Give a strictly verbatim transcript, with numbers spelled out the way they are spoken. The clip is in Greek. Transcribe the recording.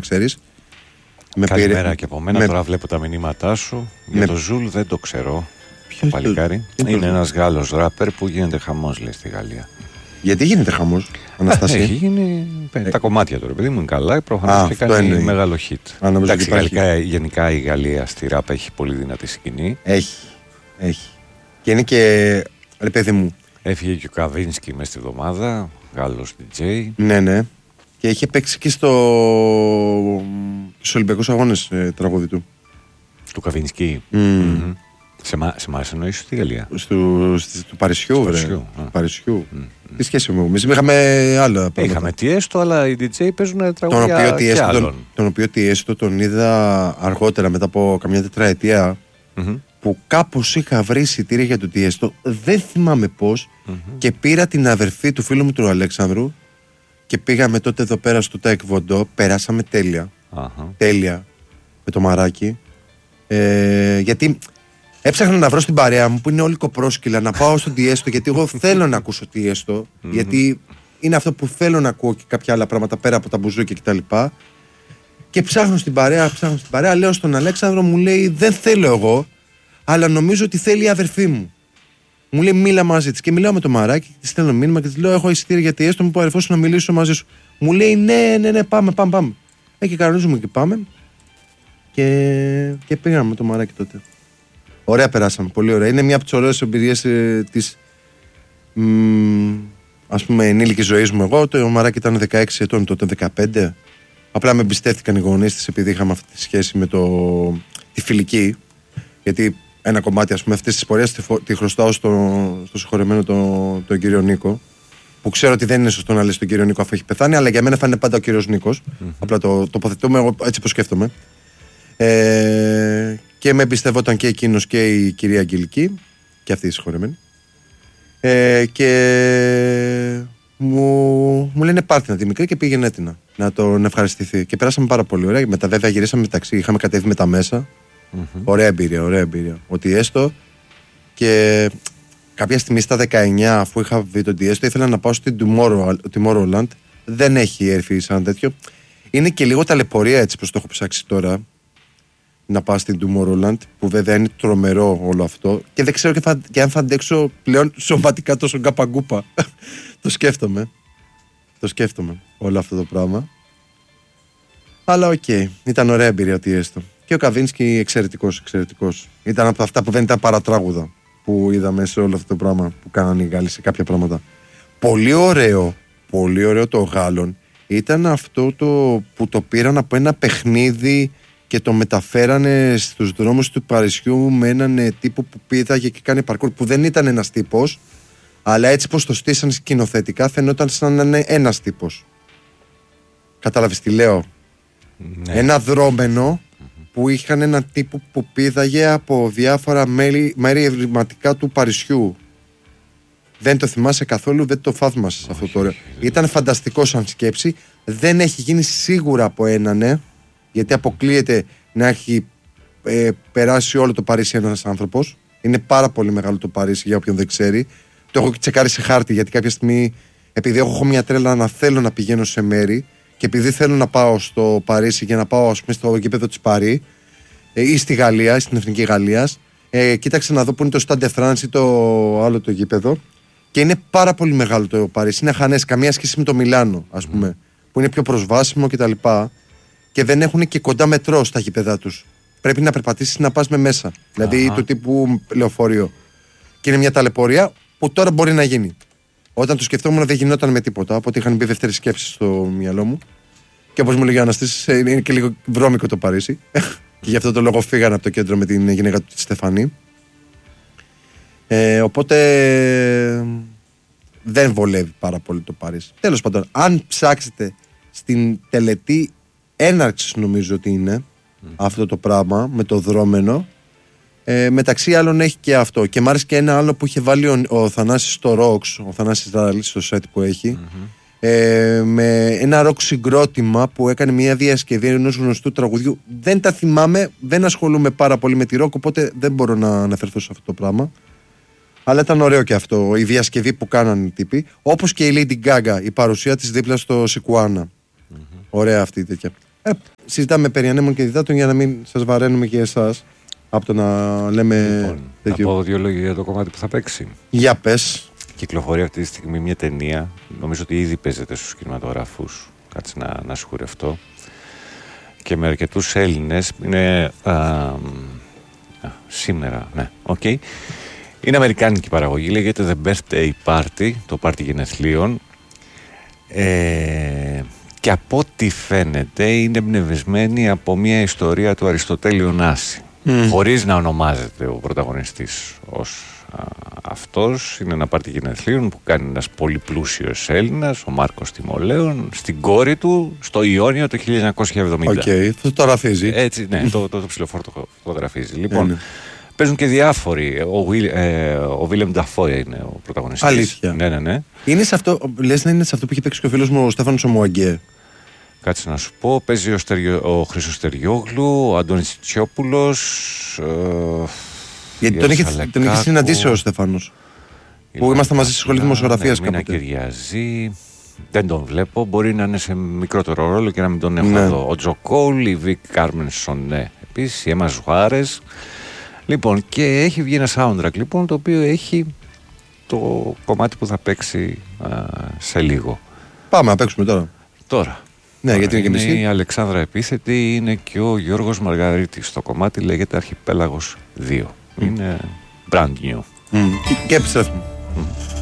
ξέρεις. Καλημέρα πήρε... και από μένα. με... Τώρα βλέπω τα μηνύματά σου. Για με... το Ζουλ δεν το ξέρω. Ποιος το παλικάρι. το... Είναι ένας Γάλλος ράπερ που γίνεται χαμός, λέει, στη Γαλλία. Γιατί γίνεται χαμός, Αναστασία? Έχει γίνει. Ε... Τα κομμάτια του, ρε παιδί μου, είναι καλά. Προφανώς και κάνει εννοεί. μεγάλο hit. Α, Εντάξει, γαλλικά, γενικά η Γαλλία στη ράπ έχει πολύ δυνατή σκηνή. Έχει. Έχει. Και είναι και. Ρε παιδί μου. Έφυγε και ο Καβίνσκι μέσα στη βδομάδα. Γάλλος ντι τζέι. Ναι, ναι. Και είχε παίξει και στο... στους Ολυμπιακούς Αγώνες ε, τραγούδι του. Του Καβίνσκι. Mm. Mm-hmm. Σε, μα, σε εμάς εννοείς στη Γαλλία? Στου, στη, του Παρισιού, βρε. Παρισιού. Παρισιού. Mm. Τι σχέση μου, εμείς είχαμε άλλα πράγματα. Είχαμε τι έστω, αλλά οι ντι τζέι παίζουν τραγούδια και έστω, άλλων. Τον, τον οποίο τι έστω τον είδα αργότερα, μετά από καμιά τετραετία, mm-hmm. που κάπως είχα βρει εισιτήρια για το τι έστω, δεν θυμάμαι πώς, mm-hmm. και πήρα την αδερφή του φίλου μου του Αλέξανδρου και πήγαμε τότε εδώ πέρα στο Τάικ Βοντό, περάσαμε τέλεια. Uh-huh. Τέλεια. Με το μαράκι. Ε, γιατί έψαχνα να βρω στην παρέα μου που είναι όλοι κοπρόσκυλα να πάω στο Τιέστο, γιατί εγώ θέλω να ακούσω Τιέστο, mm-hmm. γιατί είναι αυτό που θέλω να ακούω και κάποια άλλα πράγματα πέρα από τα μπουζούκια κτλ. Και, και ψάχνω στην παρέα, ψάχνω στην παρέα, λέω στον Αλέξανδρο, μου λέει δεν θέλω εγώ, αλλά νομίζω ότι θέλει η αδερφή μου. Μου λέει μίλα μαζί τη. Και μιλάω με το μαράκι, τη στέλνω μήνυμα και τη λέω: έχω εισιτήρια για Τιέστο, μου πω αδερφό σου να μιλήσω μαζί σου. Μου λέει ναι, ναι, ναι, πάμε, πάμε, πάμε. Ε, και κανονίζουμε και πάμε. Και, και πήγαμε με το μαράκι τότε. Ωραία περάσαμε, πολύ ωραία. Είναι μια από τις ωραίες εμπειρίες ε, της μ, ας πούμε ενήλικης ζωής μου. Εγώ το μαράκι ήταν δεκαέξι ετών, τότε δεκαπέντε. Απλά με εμπιστεύτηκαν οι γονείς της επειδή είχαμε αυτή τη σχέση με το, τη φιλική. Γιατί ένα κομμάτι ας πούμε αυτής της πορείας τη, τη χρωστάω στο, στο συγχωρεμένο τον το κύριο Νίκο. Που ξέρω ότι δεν είναι σωστό να λες τον κύριο Νίκο αφού έχει πεθάνει, αλλά για μένα θα είναι πάντα ο κύριος Νίκος. Mm-hmm. Απλά το τοποθετούμε εγώ έτσι που σκέφτομαι. Ε, και με εμπιστευόταν και εκείνος και η κυρία Αγγελική, και αυτή η συγχωρεμένη. Ε, και μου, μου λένε πάρτε να τη μικρή και πήγαινε έτοινα να τον ευχαριστηθεί. Και περάσαμε πάρα πολύ ωραία. Μετά βέβαια γυρίσαμε μεταξύ, είχαμε κατέβει με τα μέσα. Mm-hmm. Ωραία εμπειρία, ωραία εμπειρία. Ότι έστω και κάποια στιγμή στα δεκαεννιά, αφού είχα δει τον Τιέστο, ήθελα να πάω στην Tomorrow, Tomorrowland. Δεν έχει έρθει σαν τέτοιο. Είναι και λίγο ταλαιπωρία έτσι πως το έχω ψάξει τώρα. Να πάω στην Tomorrowland, που βέβαια είναι τρομερό όλο αυτό. Και δεν ξέρω και, θα, και αν θα αντέξω πλέον σωματικά τόσο γκαπαγκούπα. Το σκέφτομαι. Το σκέφτομαι όλο αυτό το πράγμα. Αλλά οκ, okay. Ήταν ωραία εμπειρία ότι έστω. Και ο Καβίνσκι εξαιρετικός, εξαιρετικός. Ήταν από αυτά που δεν ήταν παρατράγουδα που είδαμε σε όλο αυτό το πράγμα που κάνανε οι Γάλλοι σε κάποια πράγματα. Πολύ ωραίο, πολύ ωραίο το Γάλλον ήταν αυτό το που το πήραν από ένα παιχνίδι και το μεταφέρανε στους δρόμους του Παρισιού με έναν τύπο που πήδαγε και κάνει παρκούρ, που δεν ήταν ένας τύπος, αλλά έτσι πως το στήσαν σκηνοθετικά φαινόταν σαν να είναι ένας τύπος. Κατάλαβες τι λέω? Ναι. Ένα δρόμενο mm-hmm. που είχαν έναν τύπο που πήδαγε από διάφορα μέρη, μέρη ευρηματικά του Παρισιού. Δεν το θυμάσαι καθόλου, δεν το θαύμασες αυτό το ωραίο. Ήταν φανταστικό σαν σκέψη. Δεν έχει γίνει σίγουρα από έναν, ναι, γιατί αποκλείεται να έχει ε, περάσει όλο το Παρίσι ένας άνθρωπος. Είναι πάρα πολύ μεγάλο το Παρίσι για όποιον δεν ξέρει. Το έχω τσεκάρει σε χάρτη, γιατί κάποια στιγμή, επειδή έχω μια τρέλα να θέλω να πηγαίνω σε μέρη και επειδή θέλω να πάω στο Παρίσι για να πάω ας πούμε, στο γήπεδο της Παρί ε, ή στη Γαλλία, ή στην Εθνική Γαλλία, ε, κοίταξε να δω που είναι το Stade de France ή το άλλο το γήπεδο. Και είναι πάρα πολύ μεγάλο το Παρίσι. Είναι αχανές, καμία σχέση με το Μιλάνο, ας πούμε, mm. που είναι πιο προσβάσιμο κτλ. Και δεν έχουν και κοντά μετρό στα γήπεδά τους. Πρέπει να περπατήσεις να πας με μέσα. Δηλαδή του τύπου λεωφορείο. Και είναι μια ταλαιπωρία που τώρα μπορεί να γίνει. Όταν το σκεφτόμουν δεν γινόταν με τίποτα. Οπότε είχαν μπει δεύτερη σκέψη στο μυαλό μου. Και όπως μου λέγει ο Αναστής, είναι και λίγο βρώμικο το Παρίσι. Και γι' αυτό το λόγο φύγανε από το κέντρο με την γυναίκα του τη Στεφανή. Ε, οπότε δεν βολεύει πάρα πολύ το Παρίσι. Τέλος πάντων, αν ψάξετε στην τελετή έναρξης, νομίζω ότι είναι mm. αυτό το πράγμα με το δρόμενο, ε, μεταξύ άλλων έχει και αυτό. Και μ' άρεσε και ένα άλλο που είχε βάλει ο, ο Θανάσης στο Rocks, ο Θανάσης Ράλης στο set που έχει, mm-hmm. ε, με ένα rock συγκρότημα που έκανε μια διασκευή ενός γνωστού τραγουδιού. Δεν τα θυμάμαι, δεν ασχολούμαι πάρα πολύ με τη rock, οπότε δεν μπορώ να αναφερθώ σε αυτό το πράγμα. Αλλά ήταν ωραίο και αυτό, η διασκευή που κάνανε οι τύποι. Όπως και η Lady Gaga, η παρουσία της δίπλα στο Σικουάνα. Mm-hmm. Ωραία αυτή η τέτοια. Ε, συζητάμε περί ανέμων και διδάτων για να μην σας βαραίνουμε και εσάς από το να λέμε. Λοιπόν, τέτοιο. να πω δύο λόγια για το κομμάτι που θα παίξει. Για πες. Κυκλοφορεί αυτή τη στιγμή μια ταινία. Νομίζω ότι ήδη παίζεται στους κινηματογράφους. Κάτσε να, να σιγουρευτώ. Και με αρκετούς Έλληνες. Είναι α, α, σήμερα, ναι, οκ. Okay. Είναι αμερικάνικη παραγωγή. Λέγεται The Birthday Party, το πάρτι γενεθλίων. Ε, και από ό,τι φαίνεται είναι εμπνευσμένη από μια ιστορία του Αριστοτέλη Ωνάση. Mm. Χωρίς να ονομάζεται ο πρωταγωνιστής ως α, αυτός. Είναι ένα πάρτι γενεθλίων που κάνει ένας πολύ πλούσιος Έλληνας, ο Μάρκος Τιμολέων, στην κόρη του στο Ιόνιο το χίλια εννιακόσια εβδομήντα. Οκ, okay, το τογραφίζει. Έτσι, ναι, το, το, το ψηλοφόρο το φωτογραφίζει. Λοιπόν, yeah, ναι. Παίζουν και διάφοροι. Ο, ε, ο Βίλεμ Νταφόι είναι ο πρωταγωνιστής. Αλήθεια. Ναι, ναι, ναι. Είναι σε αυτό, λες να είναι σε αυτό που είχε παίξει και ο φίλος μου ο Στέφανος ο Μουαγκέ. Κάτσε να σου πω. Παίζει ο, Στεριο, ο Χρήστος Στεριόγλου, ο Αντώνης Τσιόπουλος. Ε, Γιατί τον είχε, τον είχε συναντήσει ο Στέφανος. Που ήμασταν μαζί στη σχολή δημοσιογραφίας ναι, κάποτε. Μίνα Κυριαζή. Δεν τον βλέπω. Μπορεί να είναι σε μικρότερο ρόλο και να μην τον έχω ναι. εδώ. Ο Τζο Κόλ, η Βικ Κάρμενσον, ναι. Επίσης, η Έμα Ζουάρες. Λοιπόν, και έχει βγει ένα soundtrack λοιπόν το οποίο έχει το κομμάτι που θα παίξει α, σε λίγο. Πάμε να παίξουμε τώρα. Τώρα. Ναι, τώρα γιατί είναι και μισή. Η Αλεξάνδρα Επίθετη, είναι και ο Γιώργος Μαργαρίτης. Το κομμάτι λέγεται Αρχιπέλαγος δύο. Mm. Είναι brand new. Mm. Και, και επιστρέφουμε. Mm.